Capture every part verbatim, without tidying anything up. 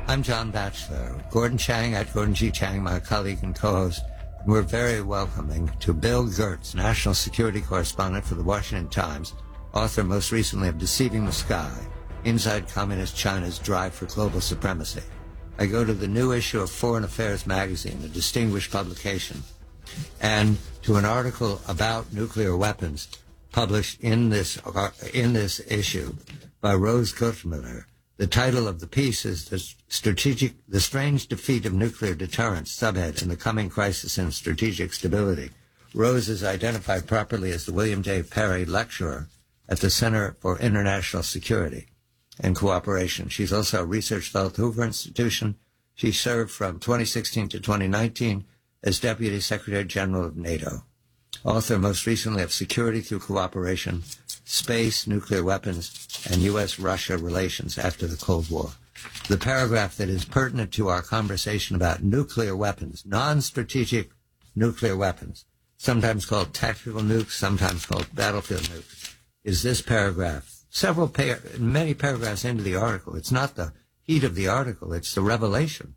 I'm John Batchelor. Gordon Chang at Gordon G. Chang, my colleague and co-host. We're very welcoming to Bill Gertz, national security correspondent for the Washington Times, author most recently of Deceiving the Sky, Inside Communist China's Drive for Global Supremacy. I go to the new issue of Foreign Affairs magazine, a distinguished publication, and to an article about nuclear weapons published in this uh, in this issue by Rose Guttmiller. The title of the piece is the strategic, the strange defeat of nuclear deterrence, subhead, in the coming crisis in strategic stability. Rose is identified properly as the William J. Perry Lecturer at the Center for International Security and Cooperation. She's also a research fellow at the Hoover Institution. She served from twenty sixteen to twenty nineteen as Deputy Secretary General of NATO. Author most recently of Security Through Cooperation, Space, Nuclear Weapons, and U S Russia Relations After the Cold War. The paragraph that is pertinent to our conversation about nuclear weapons, non-strategic nuclear weapons, sometimes called tactical nukes, sometimes called battlefield nukes, is this paragraph. Several, par- many paragraphs into the article. It's not the heat of the article, it's the revelation.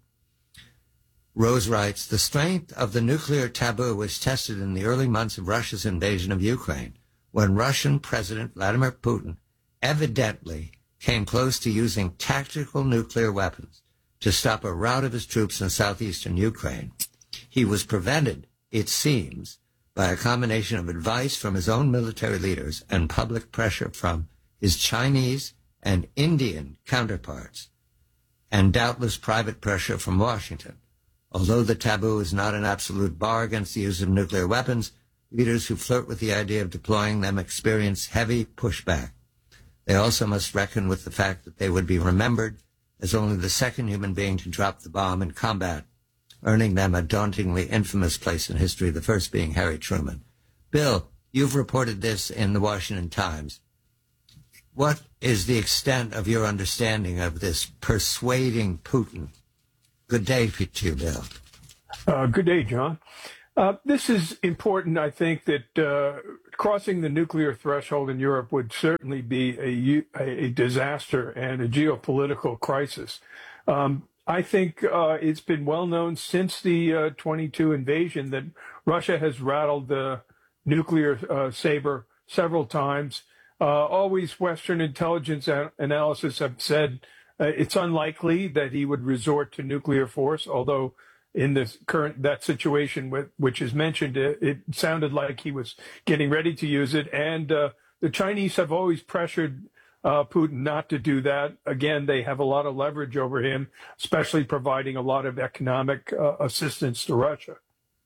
Rose writes, the strength of the nuclear taboo was tested in the early months of Russia's invasion of Ukraine, when Russian President Vladimir Putin evidently came close to using tactical nuclear weapons to stop a rout of his troops in southeastern Ukraine. He was prevented, it seems, by a combination of advice from his own military leaders and public pressure from his Chinese and Indian counterparts, and doubtless private pressure from Washington. Although the taboo is not an absolute bar against the use of nuclear weapons, leaders who flirt with the idea of deploying them experience heavy pushback. They also must reckon with the fact that they would be remembered as only the second human being to drop the bomb in combat, earning them a dauntingly infamous place in history, the first being Harry Truman. Bill, you've reported this in the Washington Times. What is the extent of your understanding of this persuading Putin? Good day to you, Bill. Uh, good day, John. Uh, this is important. I think that uh, crossing the nuclear threshold in Europe would certainly be a, a disaster and a geopolitical crisis. Um, I think uh, it's been well known since the uh, twenty-two invasion that Russia has rattled the nuclear uh, saber several times. Uh, always Western intelligence a- analysis have said uh, it's unlikely that he would resort to nuclear force, although in this current, that situation with, which is mentioned, it, it sounded like he was getting ready to use it. And uh, the Chinese have always pressured uh, Putin not to do that. Again, they have a lot of leverage over him, especially providing a lot of economic uh, assistance to Russia.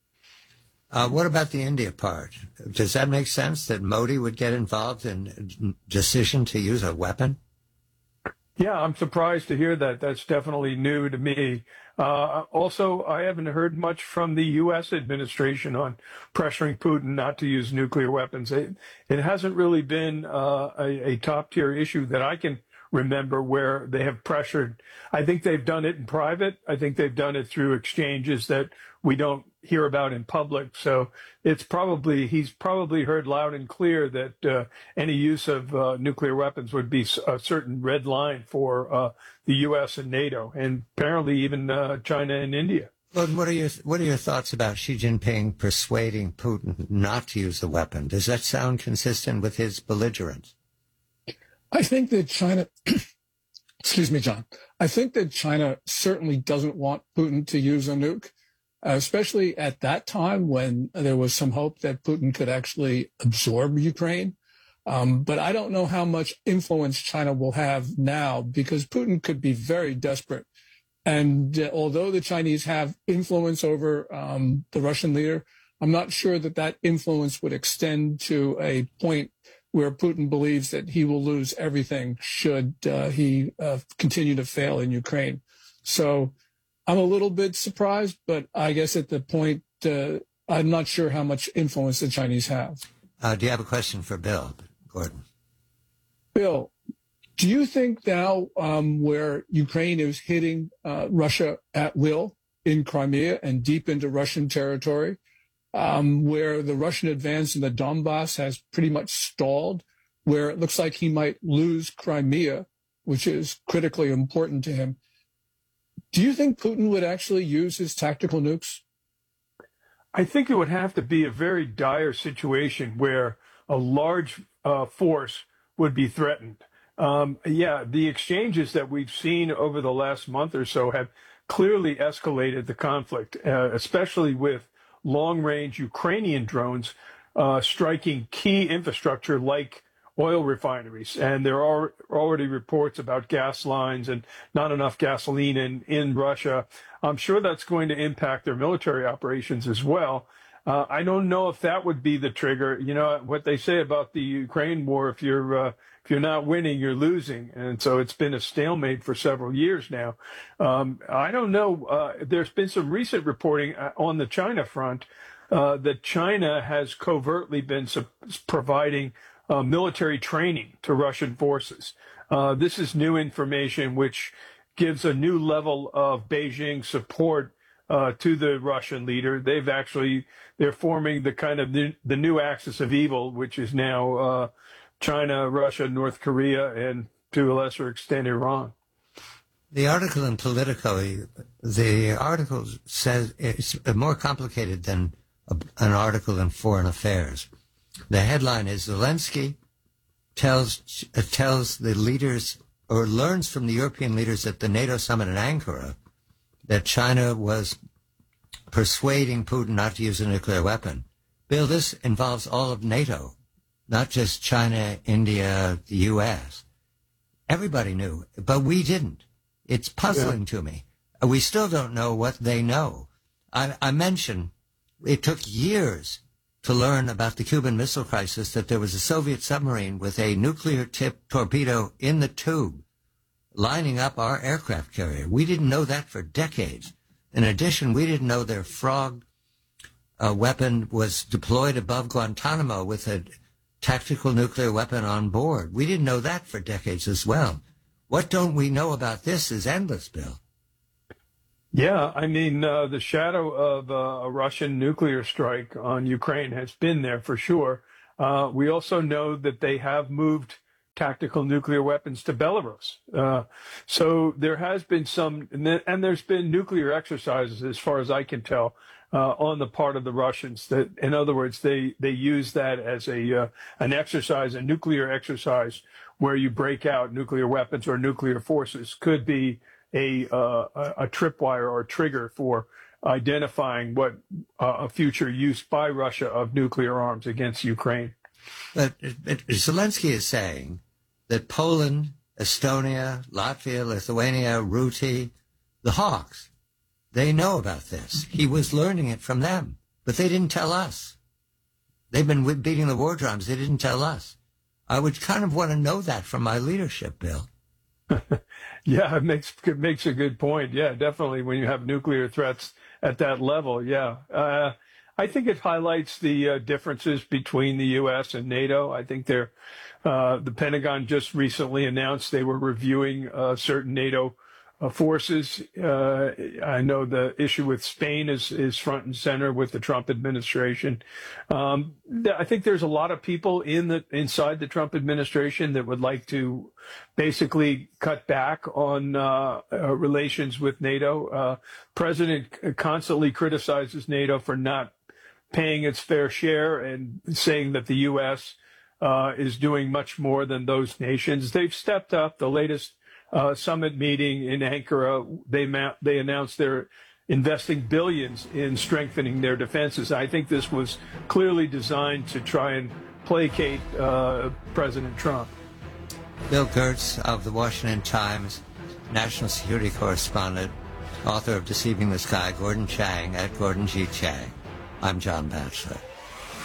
Uh, what about the India part? Does that make sense that Modi would get involved in a decision to use a weapon? Yeah, I'm surprised to hear that. That's definitely new to me. Uh, also, I haven't heard much from the U S administration on pressuring Putin not to use nuclear weapons. It, it hasn't really been uh, a, a top-tier issue that I can remember where they have pressured. I think they've done it in private. I think they've done it through exchanges that we don't hear about in public. So it's probably, he's probably heard loud and clear that uh, any use of uh, nuclear weapons would be a certain red line for uh, the U S and NATO, and apparently even uh, China and India. Well, what are your what are your thoughts about Xi Jinping persuading Putin not to use the weapon? Does that sound consistent with his belligerence? I think that China, excuse me, John, I think that China certainly doesn't want Putin to use a nuke, uh, especially at that time when there was some hope that Putin could actually absorb Ukraine. Um, but I don't know how much influence China will have now, because Putin could be very desperate. And uh, although the Chinese have influence over um, the Russian leader, I'm not sure that that influence would extend to a point where Putin believes that he will lose everything should uh, he uh, continue to fail in Ukraine. So I'm a little bit surprised, but I guess at the point, uh, I'm not sure how much influence the Chinese have. Uh, do you have a question for Bill, Gordon? Bill, do you think now um, where Ukraine is hitting uh, Russia at will in Crimea and deep into Russian territory, Um, where the Russian advance in the Donbass has pretty much stalled, where it looks like he might lose Crimea, which is critically important to him. Do you think Putin would actually use his tactical nukes? I think it would have to be a very dire situation where a large uh, force would be threatened. Um, yeah, the exchanges that we've seen over the last month or so have clearly escalated the conflict, uh, especially with long-range Ukrainian drones uh, striking key infrastructure like oil refineries. And there are already reports about gas lines and not enough gasoline in, in Russia. I'm sure that's going to impact their military operations as well. Uh, I don't know if that would be the trigger. You know, what they say about the Ukraine war, if you're uh, if you're not winning, you're losing. And so it's been a stalemate for several years now. Um, I don't know. Uh, there's been some recent reporting on the China front uh, that China has covertly been su- providing uh, military training to Russian forces. Uh, this is new information which gives a new level of Beijing support uh, to the Russian leader. They've actually, they're forming the kind of the, the new axis of evil, which is now uh, China, Russia, North Korea, and to a lesser extent, Iran. The article in Politico, the article says it's more complicated than a, an article in Foreign Affairs. The headline is Zelensky tells uh, tells the leaders or learns from the European leaders at the NATO summit in Ankara that China was persuading Putin not to use a nuclear weapon. Bill, this involves all of NATO, not just China, India, the U S. Everybody knew, but we didn't. It's puzzling yeah. to me. We still don't know what they know. I, I mentioned it took years to learn about the Cuban Missile Crisis, that there was a Soviet submarine with a nuclear-tipped torpedo in the tube lining up our aircraft carrier. We didn't know that for decades. In addition, we didn't know their Frog uh, weapon was deployed above Guantanamo with a tactical nuclear weapon on board. We didn't know that for decades as well. What don't we know about this is endless, Bill. Yeah, I mean, uh, the shadow of uh, a Russian nuclear strike on Ukraine has been there for sure. Uh, we also know that they have moved tactical nuclear weapons to Belarus. Uh, so there has been some, and there's been nuclear exercises, as far as I can tell, uh, on the part of the Russians. That, in other words, they, they use that as a uh, an exercise, a nuclear exercise, where you break out nuclear weapons or nuclear forces. Could be a uh, a tripwire or trigger for identifying what uh, a future use by Russia of nuclear arms against Ukraine. But, but Zelensky is saying that Poland, Estonia, Latvia, Lithuania, Ruti, the Hawks, they know about this. He was learning it from them, but they didn't tell us. They've been beating the war drums. They didn't tell us. I would kind of want to know that from my leadership, Bill. Yeah, it makes it makes a good point. Yeah, definitely. When you have nuclear threats at that level, yeah, uh, I think it highlights the uh, differences between the U S and NATO. I think they're uh, the Pentagon just recently announced they were reviewing uh, certain NATO uh, forces. Uh, I know the issue with Spain is is front and center with the Trump administration. Um, I think there's a lot of people in the inside the Trump administration that would like to basically cut back on uh, uh, relations with NATO. Uh, President constantly criticizes NATO for not paying its fair share and saying that the U S uh, is doing much more than those nations. They've stepped up. The latest uh, summit meeting in Ankara, they ma- they announced they're investing billions in strengthening their defenses. I think this was clearly designed to try and placate uh, President Trump. Bill Gertz of the Washington Times, national security correspondent, author of Deceiving the Sky, Gordon Chang at Gordon G. Chang. I'm John Batchelor.